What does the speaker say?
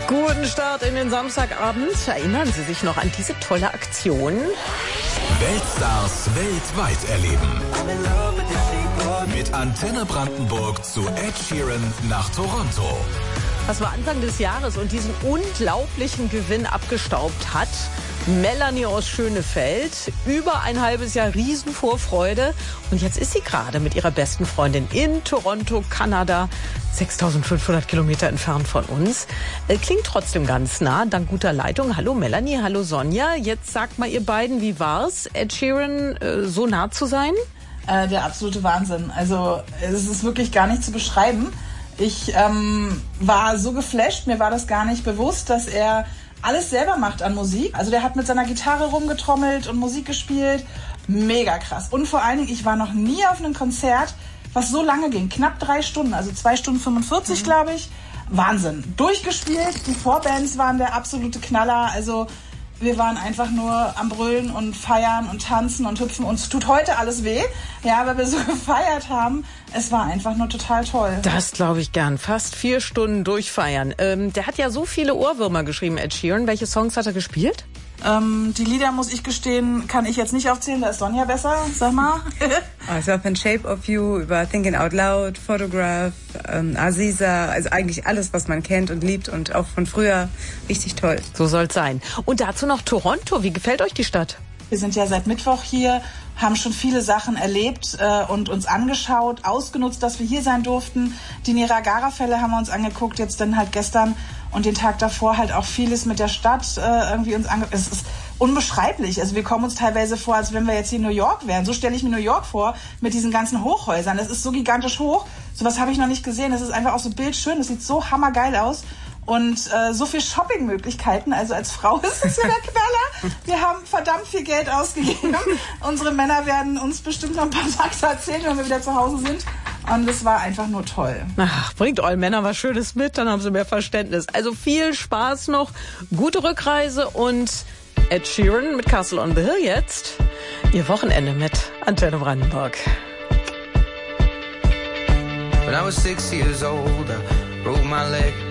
Guten Start in den Samstagabend. Erinnern Sie sich noch an diese tolle Aktion? Weltstars weltweit erleben. Mit Antenne Brandenburg zu Ed Sheeran nach Toronto. Was war Anfang des Jahres und diesen unglaublichen Gewinn abgestaubt hat. Melanie aus Schönefeld, über ein halbes Jahr Riesenvorfreude. Und jetzt ist sie gerade mit ihrer besten Freundin in Toronto, Kanada, 6.500 Kilometer entfernt von uns. Klingt trotzdem ganz nah, dank guter Leitung. Hallo Melanie, hallo Sonja. Jetzt sagt mal ihr beiden, wie war's, Ed Sheeran so nah zu sein? Der absolute Wahnsinn. Also es ist wirklich gar nicht zu beschreiben. Ich war so geflasht, mir war das gar nicht bewusst, dass er alles selber macht an Musik. Also der hat mit seiner Gitarre rumgetrommelt und Musik gespielt. Mega krass. Und vor allen Dingen, ich war noch nie auf einem Konzert, was so lange ging. Knapp 3 Stunden, also 2 Stunden 45, glaube ich. Wahnsinn. Durchgespielt, die Vorbands waren der absolute Knaller. Also wir waren einfach nur am Brüllen und feiern und tanzen und hüpfen. Uns tut heute alles weh, ja, weil wir so gefeiert haben. Es war einfach nur total toll. Das glaube ich gern. Fast 4 Stunden durchfeiern. Der hat ja so viele Ohrwürmer geschrieben, Ed Sheeran. Welche Songs hat er gespielt? Die Lieder, muss ich gestehen, kann ich jetzt nicht aufzählen. Da ist Sonja besser. Sag mal. Also von Shape of You über Thinking Out Loud, Photograph, Aziza, also eigentlich alles, was man kennt und liebt und auch von früher. Richtig toll. So soll's sein. Und dazu noch Toronto. Wie gefällt euch die Stadt? Wir sind ja seit Mittwoch hier, haben schon viele Sachen erlebt und uns angeschaut, ausgenutzt, dass wir hier sein durften. Die Niagara-Fälle haben wir uns angeguckt, jetzt dann halt gestern und den Tag davor halt auch vieles mit der Stadt irgendwie uns angeguckt. Es ist unbeschreiblich. Also wir kommen uns teilweise vor, als wenn wir jetzt hier in New York wären. So stelle ich mir New York vor mit diesen ganzen Hochhäusern. Das ist so gigantisch hoch. Sowas habe ich noch nicht gesehen. Das ist einfach auch so bildschön. Das sieht so hammergeil aus. Und so viel Shoppingmöglichkeiten, also als Frau ist es ja der Knaller. Wir haben verdammt viel Geld ausgegeben. Unsere Männer werden uns bestimmt noch ein paar Fakten erzählen, wenn wir wieder zu Hause sind. Und es war einfach nur toll. Ach, bringt euren Männern was Schönes mit, dann haben sie mehr Verständnis. Also viel Spaß noch, gute Rückreise und Ed Sheeran mit Castle on the Hill jetzt. Ihr Wochenende mit Antenne Brandenburg. When I was 6 years old, I broke my leg.